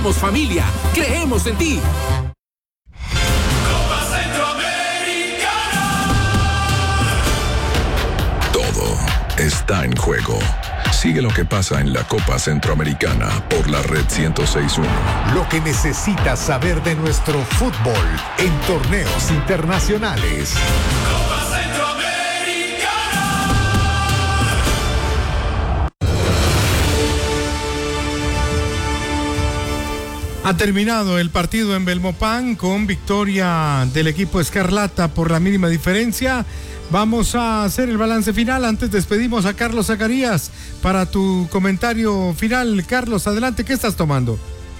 Somos familia, creemos en ti. Copa Centroamericana. Todo está en juego. Sigue lo que pasa en la Copa Centroamericana por la Red 106.1. Lo que necesitas saber de nuestro fútbol en torneos internacionales. Copa Centroamericana. Ha terminado el partido en Belmopán con victoria del equipo Escarlata por la mínima diferencia. Vamos a hacer el balance final. Antes despedimos a Carlos Zacarías para tu comentario final. Carlos, adelante, ¿qué estás tomando?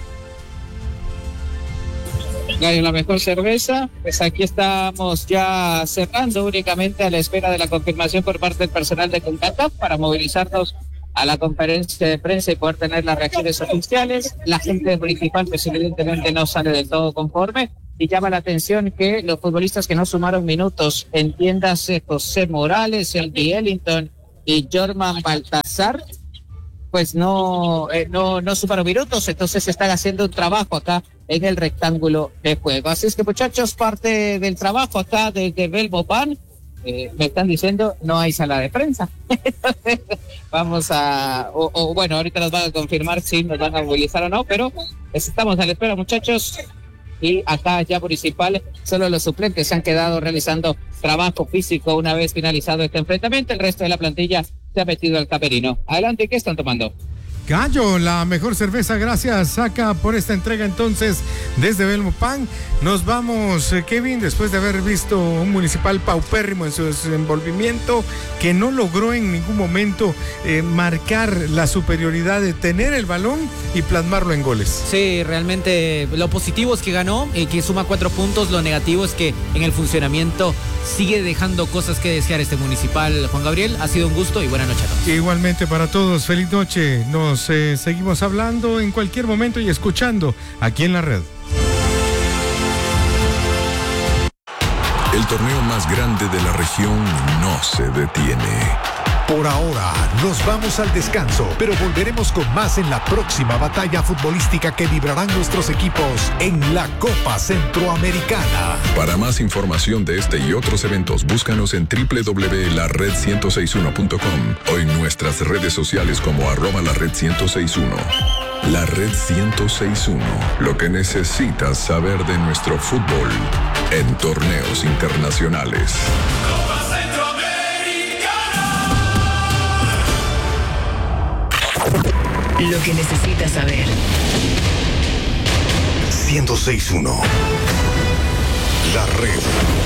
La mejor cerveza, pues aquí estamos ya cerrando, únicamente a la espera de la confirmación por parte del personal de CONCACAF para movilizarnos a la conferencia de prensa y poder tener las reacciones oficiales. La gente principal pues evidentemente no sale del todo conforme y llama la atención que los futbolistas que no sumaron minutos, entiéndase José Morales, Elby Ellington y Jorman Baltazar, pues no sumaron minutos, entonces están haciendo un trabajo acá en el rectángulo de juego. Así es que, muchachos, parte del trabajo acá desde Belmopán. Me están diciendo no hay sala de prensa. Entonces, vamos a bueno, ahorita nos van a confirmar si nos van a movilizar o no, pero pues estamos a la espera, muchachos. Y acá ya municipal, solo los suplentes se han quedado realizando trabajo físico una vez finalizado este enfrentamiento. El resto de la plantilla se ha metido al camerino. Adelante, ¿qué están tomando? Gallo, la mejor cerveza, gracias Saca por esta entrega entonces desde Belmopán. Nos vamos, Kevin, después de haber visto un municipal paupérrimo en su desenvolvimiento, que no logró en ningún momento marcar la superioridad de tener el balón y plasmarlo en goles. Sí, realmente lo positivo es que ganó y que suma 4 puntos, lo negativo es que en el funcionamiento sigue dejando cosas que desear este municipal. Juan Gabriel, ha sido un gusto y buena noche a todos. Igualmente para todos, feliz noche. Nos seguimos hablando en cualquier momento y escuchando aquí en la red. El torneo más grande de la región no se detiene. Por ahora nos vamos al descanso, pero volveremos con más en la próxima batalla futbolística que librarán nuestros equipos en la Copa Centroamericana. Para más información de este y otros eventos, búscanos en www.lared1061.com o en nuestras redes sociales como @lared1061. La Red 106.1, lo que necesitas saber de nuestro fútbol en torneos internacionales. Copa Centroamericana. Lo que necesitas saber. 106.1. La red.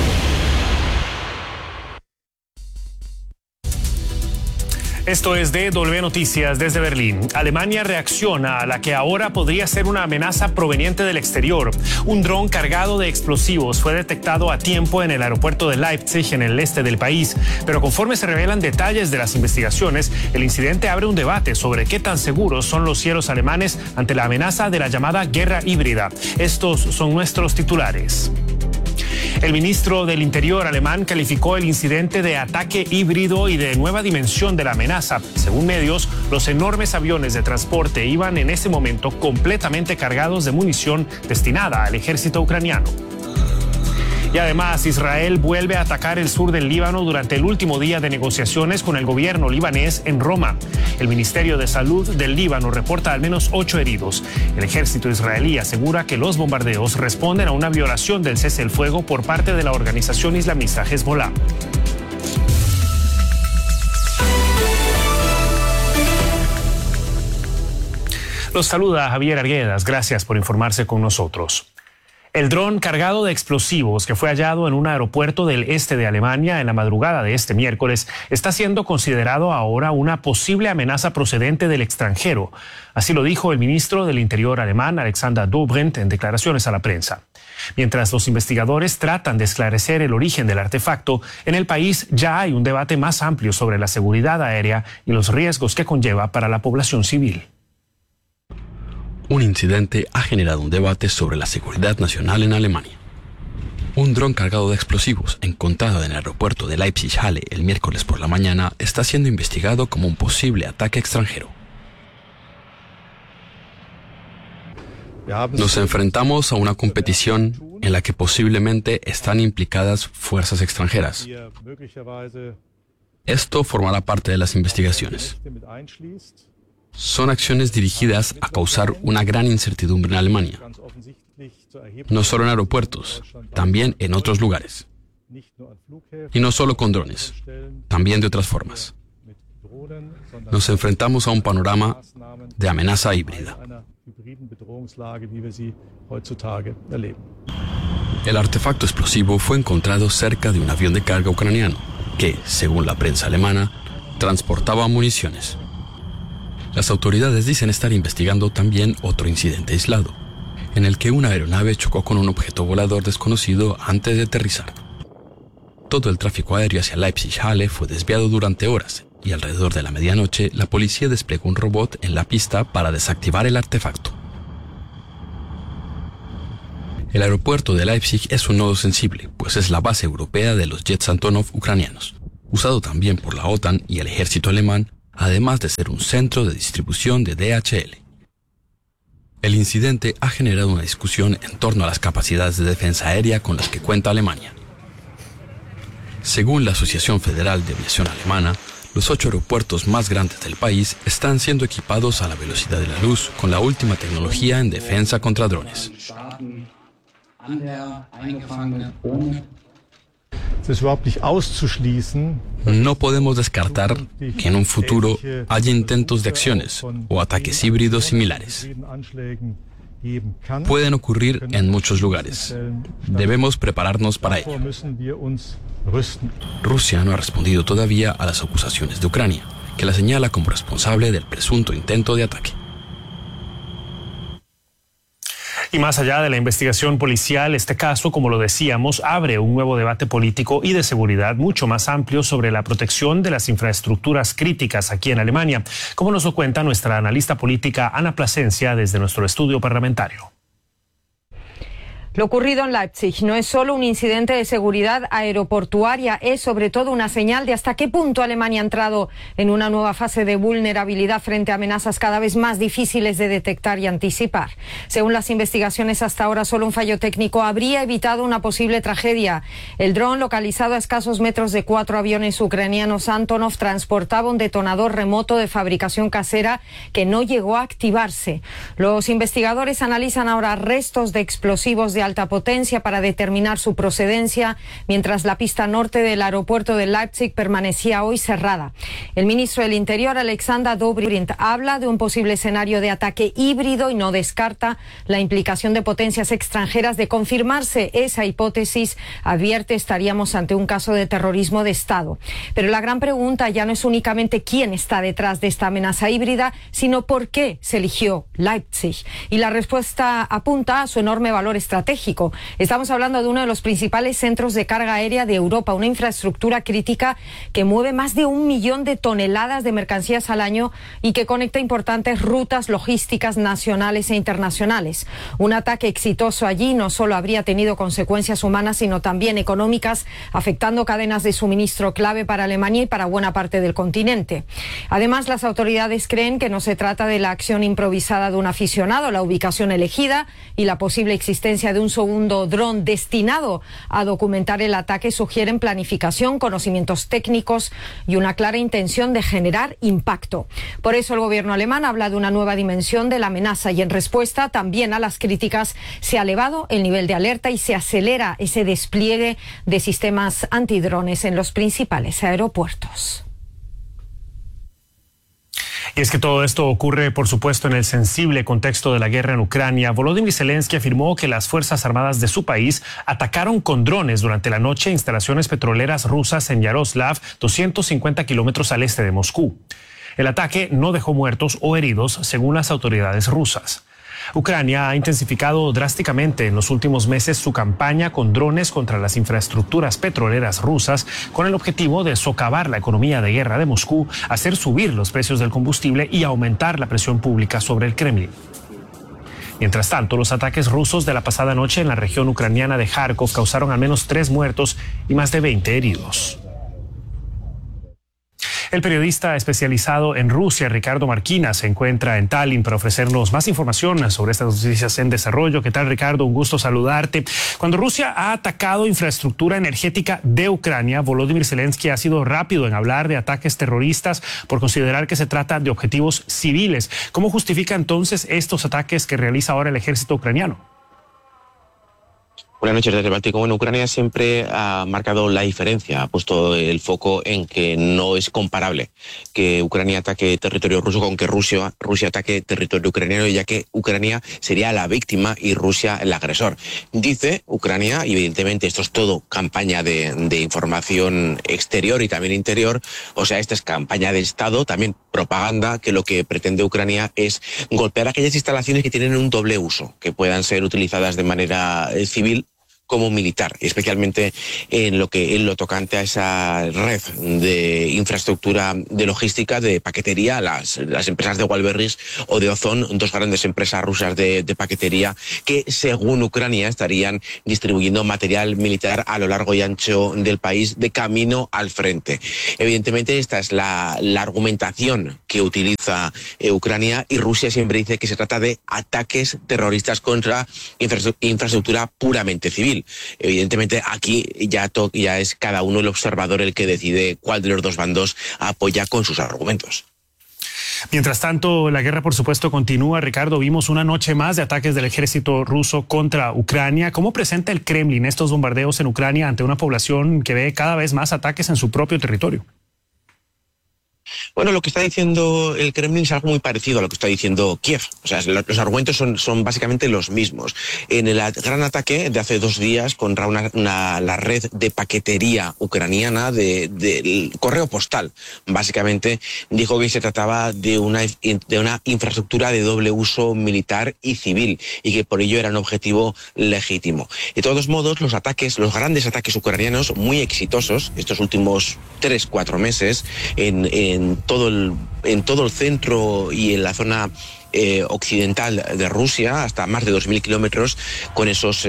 Esto es DW Noticias desde Berlín. Alemania reacciona a la que ahora podría ser una amenaza proveniente del exterior. Un dron cargado de explosivos fue detectado a tiempo en el aeropuerto de Leipzig, en el este del país. Pero conforme se revelan detalles de las investigaciones, el incidente abre un debate sobre qué tan seguros son los cielos alemanes ante la amenaza de la llamada guerra híbrida. Estos son nuestros titulares. El ministro del Interior alemán calificó el incidente de ataque híbrido y de nueva dimensión de la amenaza. Según medios, los enormes aviones de transporte iban en ese momento completamente cargados de munición destinada al ejército ucraniano. Y además, Israel vuelve a atacar el sur del Líbano durante el último día de negociaciones con el gobierno libanés en Roma. El Ministerio de Salud del Líbano reporta al menos 8 heridos. El ejército israelí asegura que los bombardeos responden a una violación del cese el fuego por parte de la organización islamista Hezbollah. Los saluda Javier Arguedas. Gracias por informarse con nosotros. El dron cargado de explosivos que fue hallado en un aeropuerto del este de Alemania en la madrugada de este miércoles está siendo considerado ahora una posible amenaza procedente del extranjero. Así lo dijo el ministro del Interior alemán, Alexander Dobrindt, en declaraciones a la prensa. Mientras los investigadores tratan de esclarecer el origen del artefacto, en el país ya hay un debate más amplio sobre la seguridad aérea y los riesgos que conlleva para la población civil. Un incidente ha generado un debate sobre la seguridad nacional en Alemania. Un dron cargado de explosivos encontrado en el aeropuerto de Leipzig-Halle el miércoles por la mañana está siendo investigado como un posible ataque extranjero. Nos enfrentamos a una competición en la que posiblemente están implicadas fuerzas extranjeras. Esto formará parte de las investigaciones. Son acciones dirigidas a causar una gran incertidumbre en Alemania. No solo en aeropuertos, también en otros lugares. Y no solo con drones, también de otras formas. Nos enfrentamos a un panorama de amenaza híbrida. El artefacto explosivo fue encontrado cerca de un avión de carga ucraniano que, según la prensa alemana, transportaba municiones. Las autoridades dicen estar investigando también otro incidente aislado, en el que una aeronave chocó con un objeto volador desconocido antes de aterrizar. Todo el tráfico aéreo hacia Leipzig-Halle fue desviado durante horas y alrededor de la medianoche la policía desplegó un robot en la pista para desactivar el artefacto. El aeropuerto de Leipzig es un nodo sensible, pues es la base europea de los jets Antonov ucranianos, usado también por la OTAN y el ejército alemán, además de ser un centro de distribución de DHL. El incidente ha generado una discusión en torno a las capacidades de defensa aérea con las que cuenta Alemania. Según la Asociación Federal de Aviación Alemana, los 8 aeropuertos más grandes del país están siendo equipados a la velocidad de la luz con la última tecnología en defensa contra drones. No podemos descartar que en un futuro haya intentos de acciones o ataques híbridos similares. Pueden ocurrir en muchos lugares. Debemos prepararnos para ello. Rusia no ha respondido todavía a las acusaciones de Ucrania, que la señala como responsable del presunto intento de ataque. Y más allá de la investigación policial, este caso, como lo decíamos, abre un nuevo debate político y de seguridad mucho más amplio sobre la protección de las infraestructuras críticas aquí en Alemania, como nos lo cuenta nuestra analista política Ana Plasencia desde nuestro estudio parlamentario. Lo ocurrido en Leipzig no es solo un incidente de seguridad aeroportuaria, es sobre todo una señal de hasta qué punto Alemania ha entrado en una nueva fase de vulnerabilidad frente a amenazas cada vez más difíciles de detectar y anticipar. Según las investigaciones hasta ahora, solo un fallo técnico habría evitado una posible tragedia. El dron, localizado a escasos metros de 4 aviones ucranianos Antonov, transportaba un detonador remoto de fabricación casera que no llegó a activarse. Los investigadores analizan ahora restos de explosivos de alta potencia para determinar su procedencia, mientras la pista norte del aeropuerto de Leipzig permanecía hoy cerrada. El ministro del Interior, Alexander Dobrindt, habla de un posible escenario de ataque híbrido y no descarta la implicación de potencias extranjeras. De confirmarse esa hipótesis, advierte, estaríamos ante un caso de terrorismo de Estado. Pero la gran pregunta ya no es únicamente quién está detrás de esta amenaza híbrida, sino por qué se eligió Leipzig. Y la respuesta apunta a su enorme valor estratégico. Estamos hablando de uno de los principales centros de carga aérea de Europa, una infraestructura crítica que mueve más de 1 millón de toneladas de mercancías al año y que conecta importantes rutas logísticas nacionales e internacionales. Un ataque exitoso allí no solo habría tenido consecuencias humanas, sino también económicas, afectando cadenas de suministro clave para Alemania y para buena parte del continente. Además, las autoridades creen que no se trata de la acción improvisada de un aficionado. La ubicación elegida y la posible existencia de un segundo dron destinado a documentar el ataque sugieren planificación, conocimientos técnicos y una clara intención de generar impacto. Por eso el gobierno alemán habla de una nueva dimensión de la amenaza y en respuesta también a las críticas se ha elevado el nivel de alerta y se acelera ese despliegue de sistemas antidrones en los principales aeropuertos. Y es que todo esto ocurre, por supuesto, en el sensible contexto de la guerra en Ucrania. Volodymyr Zelensky afirmó que las Fuerzas Armadas de su país atacaron con drones durante la noche instalaciones petroleras rusas en Yaroslav, 250 kilómetros al este de Moscú. El ataque no dejó muertos o heridos, según las autoridades rusas. Ucrania ha intensificado drásticamente en los últimos meses su campaña con drones contra las infraestructuras petroleras rusas con el objetivo de socavar la economía de guerra de Moscú, hacer subir los precios del combustible y aumentar la presión pública sobre el Kremlin. Mientras tanto, los ataques rusos de la pasada noche en la región ucraniana de Kharkov causaron al menos 3 muertos y más de 20 heridos. El periodista especializado en Rusia, Ricardo Marquina, se encuentra en Tallinn para ofrecernos más información sobre estas noticias en desarrollo. ¿Qué tal, Ricardo? Un gusto saludarte. Cuando Rusia ha atacado infraestructura energética de Ucrania, Volodymyr Zelensky ha sido rápido en hablar de ataques terroristas por considerar que se trata de objetivos civiles. ¿Cómo justifica entonces estos ataques que realiza ahora el ejército ucraniano? Buenas noches desde el Báltico. Bueno, Ucrania siempre ha marcado la diferencia, ha puesto el foco en que no es comparable que Ucrania ataque territorio ruso con que Rusia ataque territorio ucraniano, ya que Ucrania sería la víctima y Rusia el agresor. Dice Ucrania, y evidentemente esto es todo campaña de información exterior y también interior, o sea, esta es campaña de Estado, también propaganda, que lo que pretende Ucrania es golpear aquellas instalaciones que tienen un doble uso, que puedan ser utilizadas de manera civil como militar, especialmente en lo tocante a esa red de infraestructura de logística, de paquetería, las empresas de Wildberries o de Ozon, dos grandes empresas rusas de paquetería que, según Ucrania, estarían distribuyendo material militar a lo largo y ancho del país de camino al frente. Evidentemente, esta es la argumentación que utiliza Ucrania, y Rusia siempre dice que se trata de ataques terroristas contra infraestructura puramente civil. Evidentemente aquí ya es cada uno el observador el que decide cuál de los dos bandos apoya con sus argumentos. Mientras tanto, la guerra, por supuesto, continúa. Ricardo, vimos una noche más de ataques del ejército ruso contra Ucrania. ¿Cómo presenta el Kremlin estos bombardeos en Ucrania ante una población que ve cada vez más ataques en su propio territorio? Bueno, lo que está diciendo el Kremlin es algo muy parecido a lo que está diciendo Kiev. O sea, los argumentos son básicamente los mismos. En el gran ataque de hace 2 días contra la red de paquetería ucraniana del correo postal, básicamente dijo que se trataba de una infraestructura de doble uso militar y civil, y que por ello era un objetivo legítimo. De todos modos, los grandes ataques ucranianos, muy exitosos estos últimos 3-4 meses en todo el centro y en la zona occidental de Rusia, hasta más de 2.000 kilómetros, con esas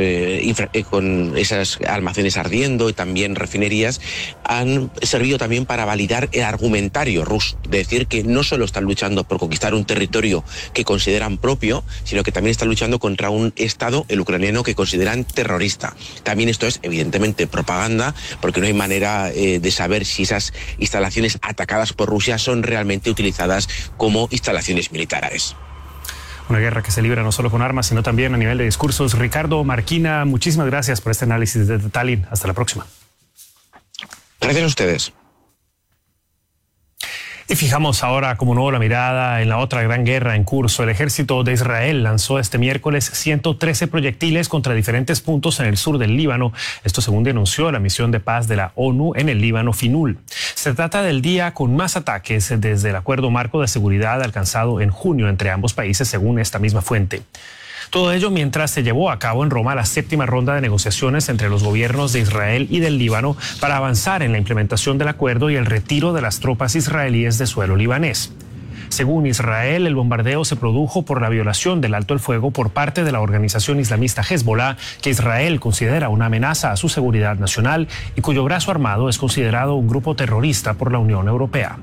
almacenes ardiendo y también refinerías, han servido también para validar el argumentario ruso, de decir que no solo están luchando por conquistar un territorio que consideran propio, sino que también están luchando contra un Estado, el ucraniano, que consideran terrorista. También esto es evidentemente propaganda, porque no hay manera de saber si esas instalaciones atacadas por Rusia son realmente utilizadas como instalaciones militares. Una guerra que se libra no solo con armas, sino también a nivel de discursos. Ricardo Marquina, muchísimas gracias por este análisis desde Tallinn. Hasta la próxima. Gracias a ustedes. Y fijamos ahora como nuevo la mirada en la otra gran guerra en curso. El ejército de Israel lanzó este miércoles 113 proyectiles contra diferentes puntos en el sur del Líbano. Esto según denunció la misión de paz de la ONU en el Líbano, FINUL. Se trata del día con más ataques desde el acuerdo marco de seguridad alcanzado en junio entre ambos países, según esta misma fuente. Todo ello mientras se llevó a cabo en Roma la 7ª ronda de negociaciones entre los gobiernos de Israel y del Líbano para avanzar en la implementación del acuerdo y el retiro de las tropas israelíes de suelo libanés. Según Israel, el bombardeo se produjo por la violación del alto el fuego por parte de la organización islamista Hezbollah, que Israel considera una amenaza a su seguridad nacional y cuyo brazo armado es considerado un grupo terrorista por la Unión Europea.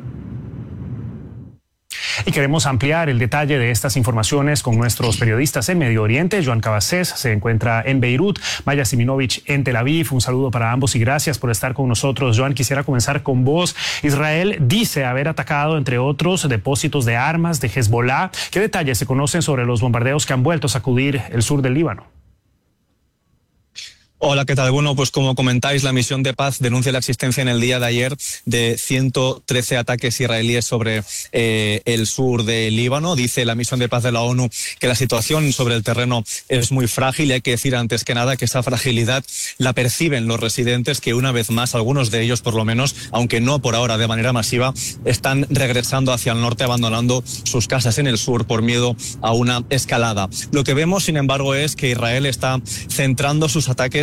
Y queremos ampliar el detalle de estas informaciones con nuestros periodistas en Medio Oriente. Joan Cabasés se encuentra en Beirut, Maya Siminovich en Tel Aviv. Un saludo para ambos y gracias por estar con nosotros. Joan, quisiera comenzar con vos. Israel dice haber atacado, entre otros, depósitos de armas de Hezbollah. ¿Qué detalles se conocen sobre los bombardeos que han vuelto a sacudir el sur del Líbano? Hola, ¿qué tal? Bueno, pues como comentáis, la misión de paz denuncia la existencia en el día de ayer de 113 ataques israelíes sobre el sur del Líbano. Dice la misión de paz de la ONU que la situación sobre el terreno es muy frágil y hay que decir antes que nada que esa fragilidad la perciben los residentes, que una vez más, algunos de ellos por lo menos, aunque no por ahora de manera masiva, están regresando hacia el norte, abandonando sus casas en el sur por miedo a una escalada. Lo que vemos, sin embargo, es que Israel está centrando sus ataques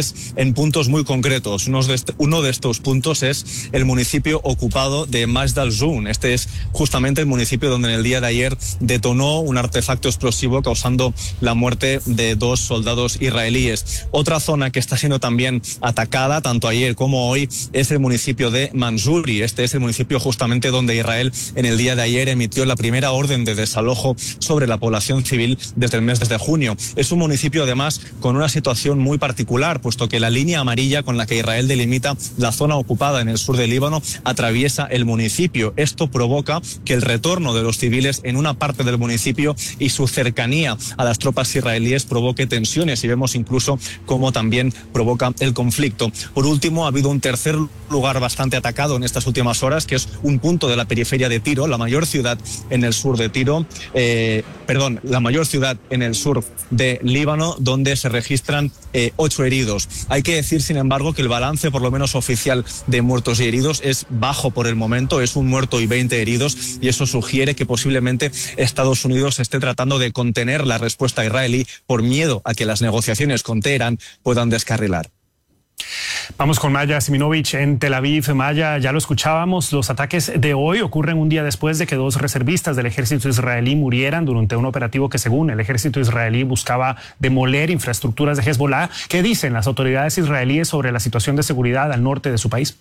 ataques en puntos muy concretos. Uno de estos puntos es el municipio ocupado de Majd al-Zoun. Este es justamente el municipio donde en el día de ayer detonó un artefacto explosivo causando la muerte de 2 soldados israelíes. Otra zona que está siendo también atacada, tanto ayer como hoy, es el municipio de Manzuri. Este es el municipio justamente donde Israel en el día de ayer emitió la primera orden de desalojo sobre la población civil desde el mes de junio. Es un municipio además con una situación muy particular, puesto que la línea amarilla con la que Israel delimita la zona ocupada en el sur del Líbano atraviesa el municipio. Esto provoca que el retorno de los civiles en una parte del municipio y su cercanía a las tropas israelíes provoque tensiones, y vemos incluso cómo también provoca el conflicto. Por último, ha habido un tercer lugar bastante atacado en estas últimas horas, que es un punto de la periferia de Tiro, la mayor ciudad en el sur de Tiro, la mayor ciudad en el sur de Líbano, donde se registran 8 heridos. Hay que decir, sin embargo, que el balance, por lo menos oficial, de muertos y heridos es bajo por el momento, es un muerto y 20 heridos, y eso sugiere que posiblemente Estados Unidos esté tratando de contener la respuesta israelí por miedo a que las negociaciones con Teherán puedan descarrilar. Vamos con Maya Siminovich en Tel Aviv. Maya, ya lo escuchábamos, los ataques de hoy ocurren un día después de que 2 reservistas del ejército israelí murieran durante un operativo que, según el ejército israelí, buscaba demoler infraestructuras de Hezbollah. ¿Qué dicen las autoridades israelíes sobre la situación de seguridad al norte de su país?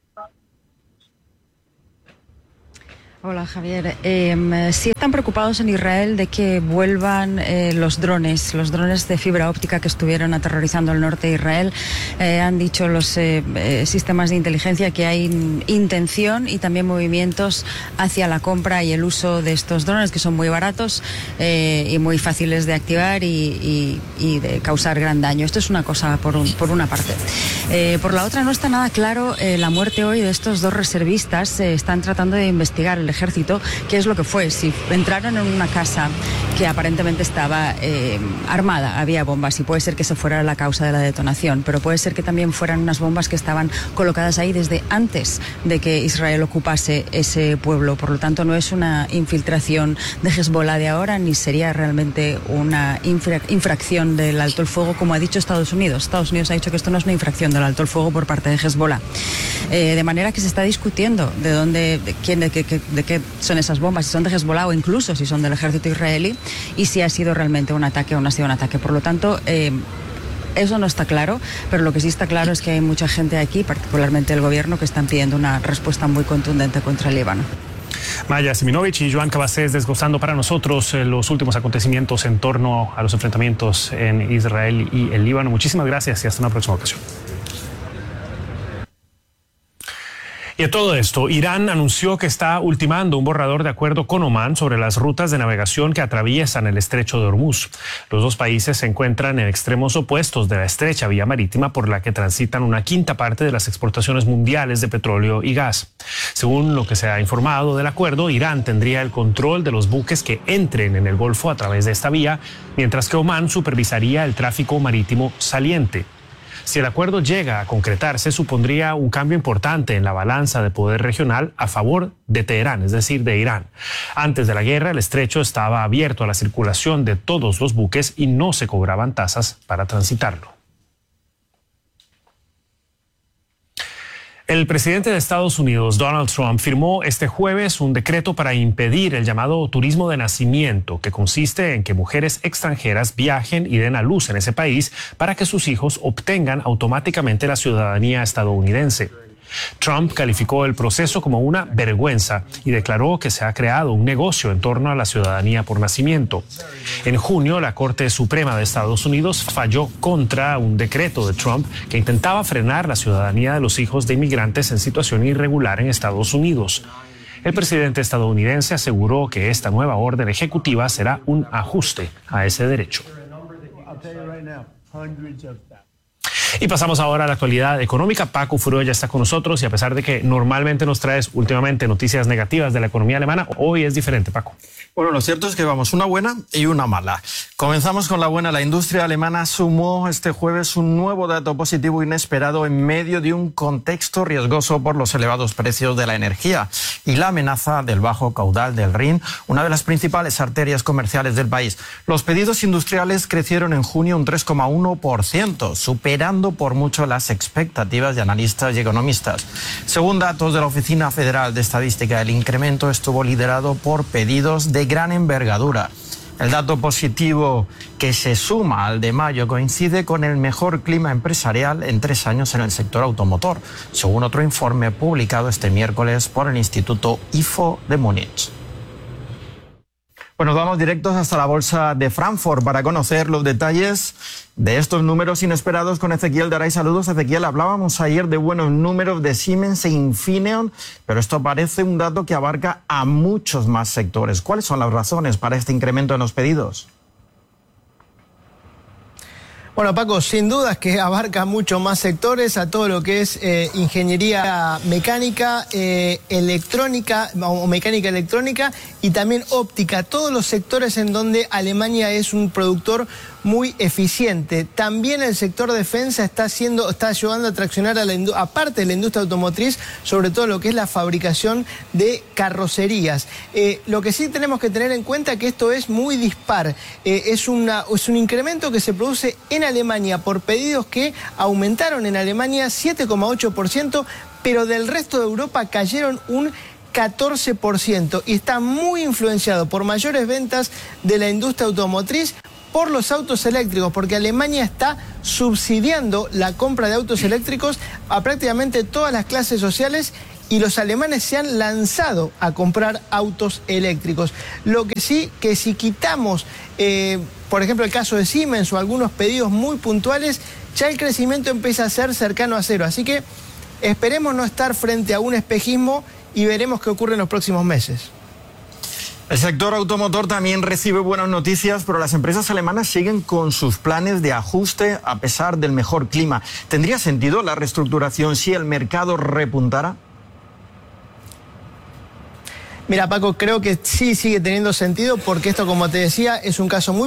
Hola, Javier. Sí están preocupados en Israel de que vuelvan los drones de fibra óptica que estuvieron aterrorizando el norte de Israel. Han dicho los sistemas de inteligencia que hay intención y también movimientos hacia la compra y el uso de estos drones, que son muy baratos y muy fáciles de activar y de causar gran daño. Esto es una cosa por una parte. Por la otra, no está nada claro la muerte hoy de estos 2 reservistas. Están tratando de investigar el ejército qué es lo que fue, si entraron en una casa que aparentemente estaba armada, había bombas, y puede ser que esa fuera la causa de la detonación, pero puede ser que también fueran unas bombas que estaban colocadas ahí desde antes de que Israel ocupase ese pueblo. Por lo tanto, no es una infiltración de Hezbollah de ahora, ni sería realmente una infracción del alto el fuego, como ha dicho Estados Unidos. Estados Unidos ha dicho que esto no es una infracción del alto el fuego por parte de Hezbollah. De manera que se está discutiendo de qué son esas bombas, si son de Hezbollah o incluso si son del ejército israelí, y si ha sido realmente un ataque o no ha sido un ataque. Por lo tanto, eso no está claro, pero lo que sí está claro es que hay mucha gente aquí, particularmente el gobierno, que están pidiendo una respuesta muy contundente contra el Líbano. Maya Siminovich y Joan Cabacés desglosando para nosotros los últimos acontecimientos en torno a los enfrentamientos en Israel y el Líbano. Muchísimas gracias y hasta una próxima ocasión. Y a todo esto, Irán anunció que está ultimando un borrador de acuerdo con Omán sobre las rutas de navegación que atraviesan el estrecho de Hormuz. Los 2 países se encuentran en extremos opuestos de la estrecha vía marítima por la que transitan una quinta parte de las exportaciones mundiales de petróleo y gas. Según lo que se ha informado del acuerdo, Irán tendría el control de los buques que entren en el Golfo a través de esta vía, mientras que Omán supervisaría el tráfico marítimo saliente. Si el acuerdo llega a concretarse, supondría un cambio importante en la balanza de poder regional a favor de Teherán, es decir, de Irán. Antes de la guerra, el estrecho estaba abierto a la circulación de todos los buques y no se cobraban tasas para transitarlo. El presidente de Estados Unidos, Donald Trump, firmó este jueves un decreto para impedir el llamado turismo de nacimiento, que consiste en que mujeres extranjeras viajen y den a luz en ese país para que sus hijos obtengan automáticamente la ciudadanía estadounidense. Trump calificó el proceso como una vergüenza y declaró que se ha creado un negocio en torno a la ciudadanía por nacimiento. En junio, la Corte Suprema de Estados Unidos falló contra un decreto de Trump que intentaba frenar la ciudadanía de los hijos de inmigrantes en situación irregular en Estados Unidos. El presidente estadounidense aseguró que esta nueva orden ejecutiva será un ajuste a ese derecho. Y pasamos ahora a la actualidad económica. Paco Furúa ya está con nosotros y a pesar de que normalmente nos traes últimamente noticias negativas de la economía alemana, hoy es diferente, Paco. Bueno, lo cierto es que vamos una buena y una mala. Comenzamos con la buena. La industria alemana sumó este jueves un nuevo dato positivo inesperado en medio de un contexto riesgoso por los elevados precios de la energía y la amenaza del bajo caudal del Rin, una de las principales arterias comerciales del país. Los pedidos industriales crecieron en junio un 3,1%, superando superando por mucho las expectativas de analistas y economistas. Según datos de la Oficina Federal de Estadística, el incremento estuvo liderado por pedidos de gran envergadura. El dato positivo que se suma al de mayo coincide con el mejor clima empresarial en 3 años en el sector automotor, según otro informe publicado este miércoles por el Instituto IFO de Múnich. Bueno, vamos directos hasta la bolsa de Frankfurt para conocer los detalles de estos números inesperados con Ezequiel Garay. Saludos, Ezequiel. Hablábamos ayer de buenos números de Siemens e Infineon, pero esto parece un dato que abarca a muchos más sectores. ¿Cuáles son las razones para este incremento en los pedidos? Bueno, Paco, sin dudas que abarca mucho más sectores, a todo lo que es ingeniería mecánica, electrónica o mecánica electrónica y también óptica, todos los sectores en donde Alemania es un productor muy eficiente. También el sector defensa está ayudando a traccionar aparte de la industria automotriz, sobre todo lo que es la fabricación de carrocerías. Lo que sí tenemos que tener en cuenta es que esto es muy dispar. Es un incremento que se produce en Alemania por pedidos que aumentaron en Alemania 7,8%, pero del resto de Europa cayeron un 14% y está muy influenciado por mayores ventas de la industria automotriz, por los autos eléctricos, porque Alemania está subsidiando la compra de autos eléctricos a prácticamente todas las clases sociales y los alemanes se han lanzado a comprar autos eléctricos. Lo que sí, que si quitamos, por ejemplo, el caso de Siemens o algunos pedidos muy puntuales, ya el crecimiento empieza a ser cercano a cero. Así que esperemos no estar frente a un espejismo y veremos qué ocurre en los próximos meses. El sector automotor también recibe buenas noticias, pero las empresas alemanas siguen con sus planes de ajuste a pesar del mejor clima. ¿Tendría sentido la reestructuración si el mercado repuntara? Mira, Paco, creo que sí sigue teniendo sentido porque esto, como te decía, es un caso muy